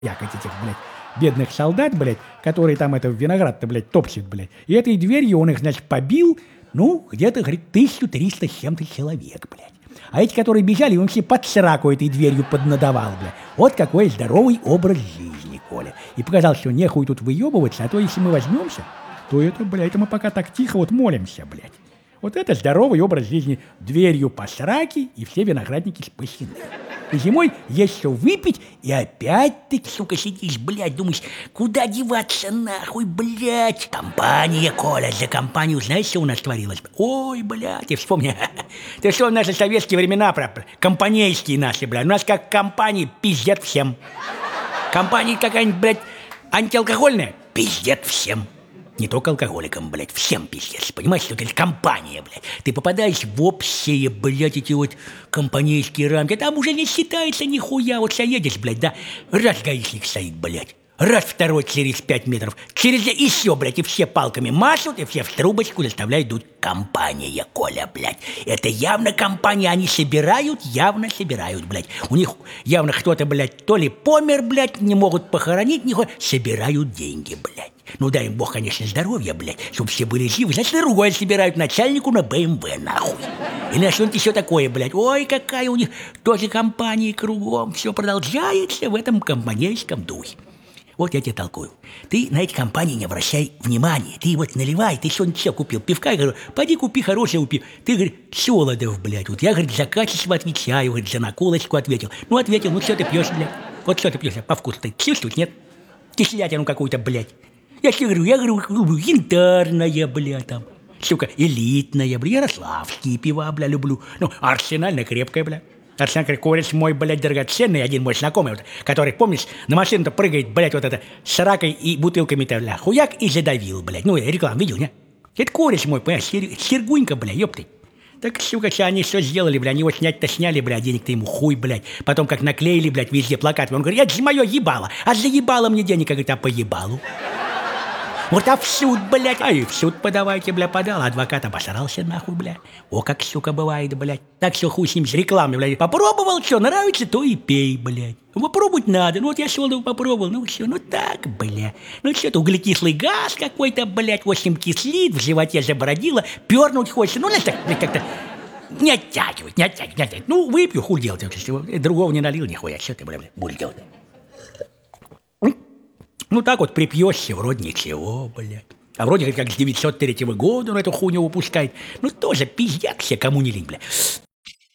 як этих, блядь, бедных солдат, блядь, которые там это виноград-то, блядь, топчет, блядь. И этой дверью он их, значит, побил, ну, где-то, говорит, 1300 с чем-то человек, блядь. А эти, которые бежали, он все под сраку этой дверью поднадавал, блядь. Вот какой здоровый образ жизни, Коля. И показал, что нехуй тут выебываться, а то если мы возьмемся, то это, блядь, мы пока так тихо вот молимся, блядь. Вот это здоровый образ жизни. Дверью по сраке, и все виноградники спасены. И зимой есть что выпить, и опять ты, сука, сидишь, блядь, думаешь, куда деваться нахуй, блядь. Компания, Коля, за компанию знаешь, что у нас творилось? Ой, блядь, ты вспомни. Ты что, в наши советские времена, компанейские наши, блядь. У нас как компании пиздят всем. Компания какая-нибудь, блядь, антиалкогольная, пиздят всем. Не только алкоголикам, блядь, всем пиздец. Понимаешь, что это компания, блядь. Ты попадаешь в общие, блядь, эти вот компанейские рамки. Там уже не считается нихуя. Вот едешь, блядь, да, раз гаишник стоит, блядь. Раз второй через 5 метров. Через еще, блядь, и все палками машут, и все в трубочку заставляют дуть. Компания, Коля, блядь. Это явно компания. Они явно собирают, блядь. У них явно кто-то, блядь, то ли помер, блядь, не могут похоронить, нихуя. Собирают деньги, блядь. Ну, дай им бог, конечно, здоровья, блядь, чтобы все были живы. Значит, другое собирают начальнику на БМВ, нахуй. Или на что-нибудь еще такое, блядь. Ой, какая у них тоже компания кругом. Все продолжается в этом компанейском духе. Вот я тебе толкую. Ты на эти компании не обращай внимания. Ты вот наливай, ты что-нибудь все купил. Пивка, я говорю, пойди купи хорошее пиво. Ты, говорит, Солодов, блядь. Вот я, говорит, за качество отвечаю, говорит, за наколочку ответил. Ну, ответил, ну, что ты пьешь, блядь? Вот что ты пьешь, по вкусу ты чувствуешь, нет? Кислятину какую-то, блядь. Я говорю, янтарная, бля, там, сука, элитная, бля, ярославские пива, бля, люблю. Ну, арсенальная, крепкая, бля. Арсенальная, кореш мой, блядь, драгоценный, один мой знакомый, вот, который, помнишь, на машину-то прыгает, блядь, вот это, с ракой и бутылками-то, бля, хуяк и задавил, блядь. Ну, рекламу видел, не? Это кореш мой, понимаешь, Сергунька, бля, ёпты. Так, сука, они что сделали, бля, они его снять-то сняли, бля, денег-то ему хуй, блядь. Потом как наклеили, блядь, везде плакаты. Он говорит, это же мое ебало, а за ебало мне денег, говорит, а по ебалу. Вот а в суд, блядь, а и в суд подавайте, бля, подал, адвокат обосрался нахуй, бля. О, как, сука, бывает, блядь. Так что хуй с ним, с рекламой, блядь. Попробовал, что, нравится, то и пей, блядь. Попробовать надо, ну вот я Солодов попробовал, ну все, ну так, бля. Ну что-то углекислый газ какой-то, блядь, 8 кислит, в животе забородило, пернуть хочется, ну, знаешь, так, блядь, как-то не оттягивать, не оттягивать. Ну, выпью, хуй делать, другого не налил, нихуя, что ты, бля, будешь делать? Ну, так вот припьешься, вроде ничего, блядь. А вроде как с 903 года он эту хуйню выпускает. Ну, тоже пиздят все, кому не лень, блядь.